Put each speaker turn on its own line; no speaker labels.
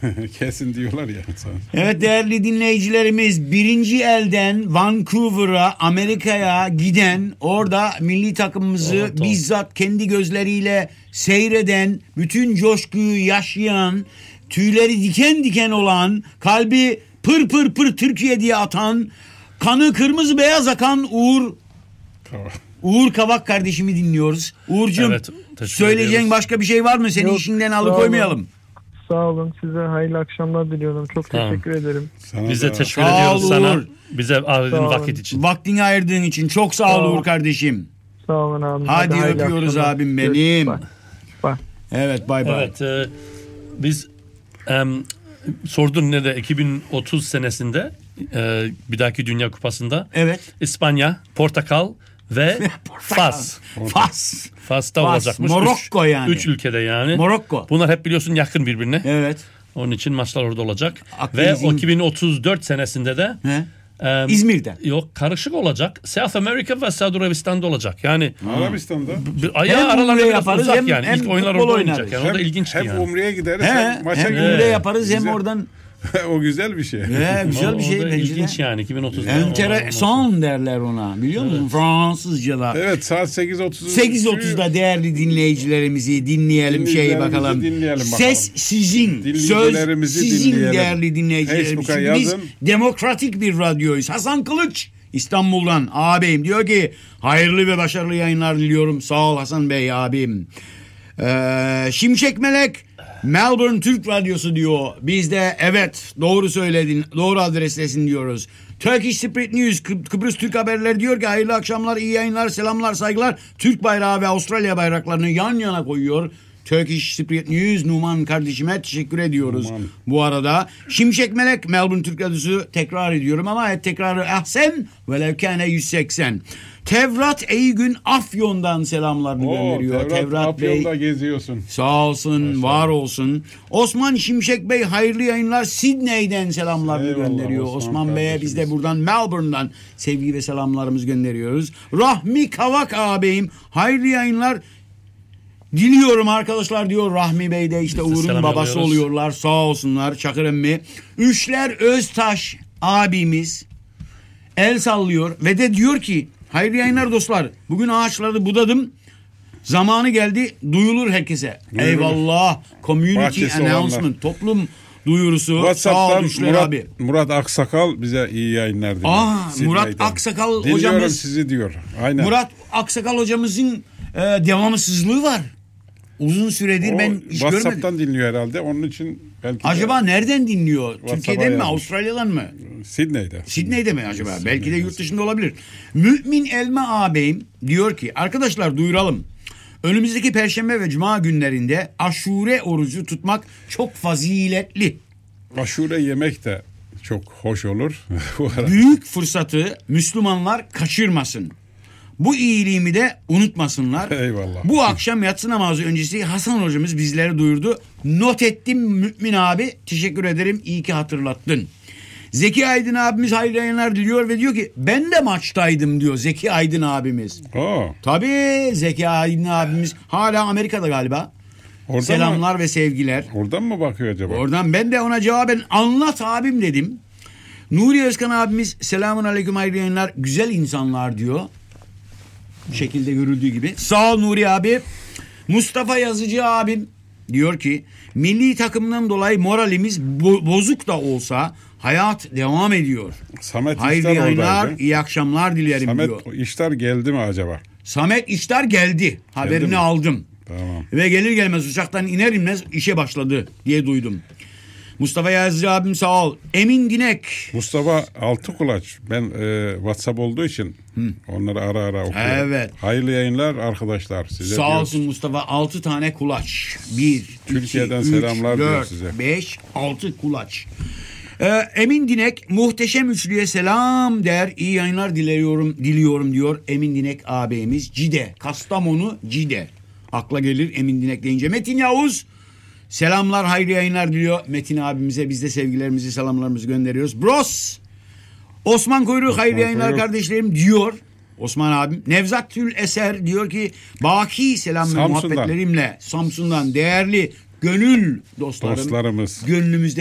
Kesin diyorlar ya.
Evet değerli dinleyicilerimiz, birinci elden Vancouver'a, Amerika'ya giden, orada milli takımımızı bizzat kendi gözleriyle seyreden, bütün coşkuyu yaşayan, tüyleri diken diken olan, kalbi pır pır pır Türkiye diye atan, kanı kırmızı beyaz akan Uğur Kavak kardeşimi dinliyoruz. Uğurcuğum, evet, söyleyeceğin başka bir şey var mı? Seni işinden alıkoymayalım.
Sağ olun. Size hayırlı akşamlar diliyorum. Çok teşekkür ederim.
Biz de teşekkür ediyoruz sana. Bize ayırdığın vakit için.
Vaktini ayırdığın için çok sağ ol Uğur kardeşim.
Sağ olun abi.
Hadi öpüyoruz abim benim.
Bye.
Evet bay bay.
Evet, biz sordun ne de 2030 senesinde bir dahaki Dünya Kupası'nda İspanya, Portakal ve Fas'ta olacakmış.
Morokko yani.
3 ülkede yani.
Morokko.
Bunlar hep biliyorsun yakın birbirine.
Evet.
Onun için maçlar orada olacak. Ve 2034 senesinde de
İzmir'de.
Yok, karışık olacak. South America ve Suudi Arabistan'da olacak. Yani
Arabistan'da.
Aralarında yaparız uzak yani. İlk oyunlar orada oynayacak. Yani. O da ilginç yani.
Hem Umre'ye gideriz hem maça
gideriz. Hem Umre yaparız hem oradan.
O güzel bir şey.
Güzel bir şey.
İlginç yani 2030'da.
Enteresan derler ona. Biliyor musun? Fransızca'da.
Evet, saat 8.30.
8.30'da değerli dinleyicilerimizi dinleyelim bakalım. Ses sizin. Söz sizin değerli dinleyicilerimiz. Biz demokratik bir radyoyuz. Hasan Kılıç İstanbul'dan ağabeyim diyor ki hayırlı ve başarılı yayınlar diliyorum. Sağ ol Hasan Bey abim. Şimşek Melek Melbourne Türk Radyosu diyor. Biz de evet doğru söyledin, doğru adrestesin diyoruz. Turkish Spirit News Kıbrıs Türk Haberleri diyor ki hayırlı akşamlar, iyi yayınlar, selamlar, saygılar. Türk bayrağı ve Avustralya bayraklarını yan yana koyuyor. Turkish Spirit News Numan kardeşime teşekkür ediyoruz. Bu arada Şimşek Melek Melbourne Türk Radyosu, tekrar ediyorum ama tekrarı ahsen velev kâne 180. Tevrat Eygün Afyon'dan selamlarını gönderiyor. Tevrat Bey.
Afyon'da geziyorsun.
Sağ olsun, maşallah, var olsun. Osman Şimşek Bey hayırlı yayınlar, Sydney'den selamlarını gönderiyor. Osman Bey'e biz de buradan Melbourne'dan sevgi ve selamlarımızı gönderiyoruz. Rahmi Kavak ağabeyim hayırlı yayınlar diliyorum arkadaşlar diyor. Rahmi Bey de işte Uğur'un babası oluyorlar. Sağ olsunlar. Çakır emmi. Üşler Öztaş abimiz el sallıyor ve de diyor ki hayırlı yayınlar dostlar. Bugün ağaçları budadım. Zamanı geldi. Duyulur herkese. Eyvallah. Community announcement. Toplum duyurusu. Sağ ol Üşler abi.
Murat Aksakal bize iyi yayınlar diliyor.
Murat Aksakal
dinliyorum
hocamız.
Sizi diyor. Aynen.
Murat Aksakal hocamızın devamsızlığı var. Uzun süredir ben hiç görmedim.
WhatsApp'tan dinliyor herhalde. Onun için belki
acaba nereden dinliyor? Türkiye'den mi? Avustralya'dan mı?
Sydney'de.
Sydney'de mi acaba? Belki de yurt dışında olabilir. Mümin Elma ağabeyim diyor ki arkadaşlar duyuralım. Önümüzdeki Perşembe ve Cuma günlerinde aşure orucu tutmak çok faziletli.
Aşure yemek de çok hoş olur.
Büyük fırsatı Müslümanlar kaçırmasın. Bu iyiliğimi de unutmasınlar.
Eyvallah.
Bu akşam yatsı namazı öncesi Hasan hocamız bizlere duyurdu. Not ettim Mümin abi. Teşekkür ederim. İyi ki hatırlattın. Zeki Aydın abimiz hayırlı yayınlar diliyor ve diyor ki ben de maçtaydım diyor Zeki Aydın abimiz. Tabii Zeki Aydın abimiz hala Amerika'da galiba. Oradan selamlar ve sevgiler.
Oradan mı bakıyor acaba?
Oradan. Ben de ona cevaben anlat abim dedim. Nuri Özkan abimiz selamun aleyküm hayırlı yayınlar. Güzel insanlar diyor. Bu şekilde görüldüğü gibi. Sağ ol Nuri abi. Mustafa Yazıcı abim diyor ki milli takımdan dolayı moralimiz bozuk da olsa hayat devam ediyor.
Samet
hayırlı
İştar
yayınlar,
oradaydı.
iyi akşamlar dilerim
Samet
diyor.
Samet İştar geldi mi acaba?
Samet İştar geldi. Haberini aldım.
Tamam.
Ve gelir gelmez uçaktan iner inmez işe başladı diye duydum. Mustafa Yazıcı abim sağ ol. Emin Dinek.
Mustafa Altıkulaç. Ben WhatsApp olduğu için onları ara ara okuyorum.
Evet.
Hayırlı yayınlar arkadaşlar. Size
sağ
diyoruz.
olsun Mustafa. 6 tane kulaç. 1,
Türkiye'den
2,
selamlar
3,
diyor
4,
size.
5, 6 kulaç. Emin Dinek muhteşem üçlüye selam der. İyi yayınlar diliyorum diyor Emin Dinek ağabeyimiz. Cide. Kastamonu Cide. Akla gelir Emin Dinek deyince. Metin Yavuz selamlar hayırlı yayınlar diliyor. Metin abimize biz de sevgilerimizi selamlarımızı gönderiyoruz. Bros Osman Kuyruk hayırlı yayınlar kardeşlerim diyor. Osman abim. Nevzat Tül Eser diyor ki baki selam ve muhabbetlerimle Samsun'dan değerli gönül dostlarımız, gönlümüzde